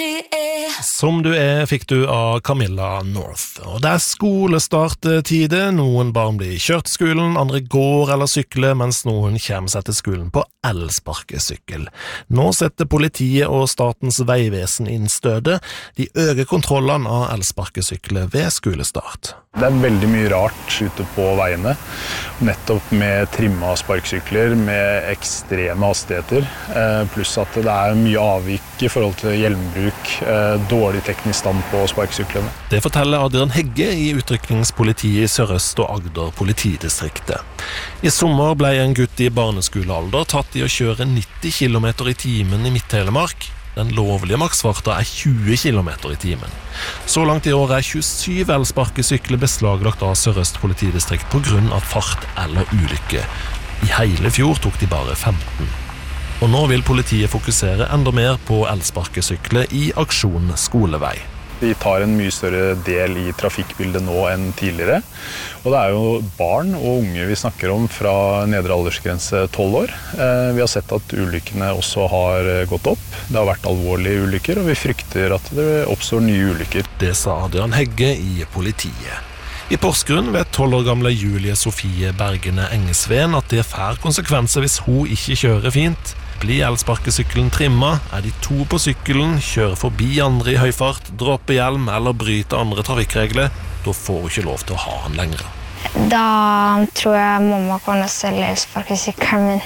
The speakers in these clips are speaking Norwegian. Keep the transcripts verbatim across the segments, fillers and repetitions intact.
Som du er fikk du av Camilla North. Og det er skolestarttide. Noen barn blir kjørt til skolen, andre går eller sykler, mens noen kommer seg til skolen på elsparkesykkel. Nå setter politiet og Statens vegvesen inn støtet. De øker kontrollene av elsparkesykler ved skolestart. Det er veldig mye rart ute på veiene, nettopp med trimma sparksykler, med ekstreme hastigheter, pluss at det er mye avvik i forhold til hjelmbruk, dårlig teknisk stand på sparkesyklene. Det forteller Adrian Hegge i utrykningspolitiet i Sør-Øst og Agder politidistriktet. I sommer ble en gutt i barneskolealder tatt i å kjøre nitti kilometer i timen i Midt-Telemark. Den lovlige maksfarta er tjue kilometer i timen. Så langt i år er tjuesyv elsparkesykler beslaglagt av Sør-Øst politidistrikt på grunn av fart eller ulykke. I hele fjor tok de bare femten. Og nå vil politiet fokusere enda mer på elsparkesykler i aksjon skolevei. De tar en mye større del i trafikkbildet nå enn tidligere. Og det er jo barn og unge vi snakker om fra nedre aldersgrense tolv år. Vi har sett at ulykkene også har gått opp. Det har vært alvorlige ulykker, og vi frykter at det oppstår nye ulykker. Det sa Adrian Hegge i politiet. I Porsgrunn vet tolv år gamle Julie Sofie Bergene Engesveen at det får konsekvenser hvis hun ikke kjører fint. Blir elsparkesykkelen trimma, er de to på sykkelen, kjører forbi andre i høy fart, dropper hjelm eller bryter andre trafikkregler, da får hun ikke lov til å ha den lenger. Da tror jeg mamma kan selge elsparkesykkelen min.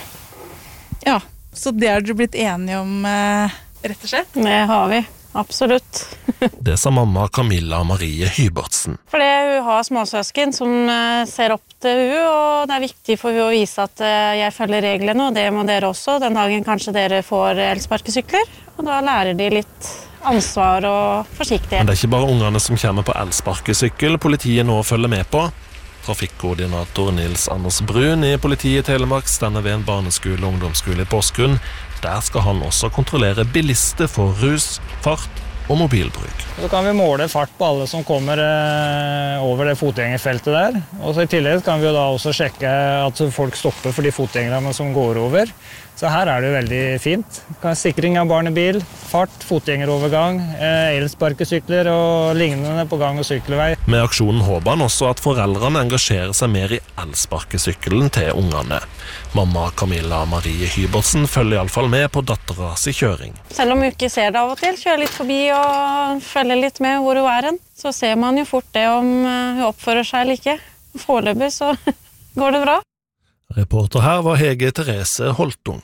Ja, så det har dere blitt enige om, eh, rett og slett? Det har vi, absolutt. Det sa mamma Camilla Marie Hybertsen. Fordi hun har småsøsken som ser opp til hun, og det er viktig for hun å vise at jeg følger reglene, og det må dere også. Den dagen kanskje dere får elsparkesykler, og da lærer de litt ansvar og forsiktighet. Men det er ikke bare ungene som kommer på elsparkesykkel politiet nå følger med på. Trafikkoordinator Nils Anders Brun i politiet Telemark stender ved en barneskole og ungdomsskole i Porsgrunn. Der skal han også kontrollere bilister for rus, fart og mobilbruk. Så kan vi måle fart på alle som kommer eh, over det fotgjengerfeltet der. Og så i tillegg kan vi jo da også sjekke at folk stopper for de fotgjengerne som går over. Så her er det jo veldig fint. Sikring av barnebil, fart, fotgjengerovergang, eh, elsparkesykler og lignende på gang- og sykkelvei. Med aksjonen håper han også at foreldrene engasjerer seg mer i elsparkesykkelen til ungene. Mamma Camilla Marie Hybertsen følger i alle fall med på datteren sin kjøring. Selv om hun ikke ser det av og til, kjører litt forbi og følger litt med hvor hun er hen, så ser man jo fort det om hun oppfører seg eller ikke. Foreløpig så går det bra. Reporter her var Hege Therese Holtung.